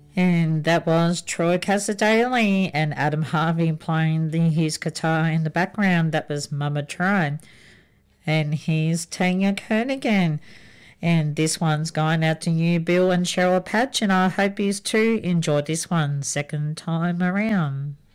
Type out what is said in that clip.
And that was Troy Casadale and Adam Harvey playing his guitar in the background. That was Mama Tried. And here's Tanya Kernigan. And this one's going out to you, Bill and Cheryl Patch, and I hope you too enjoyed this one second time around.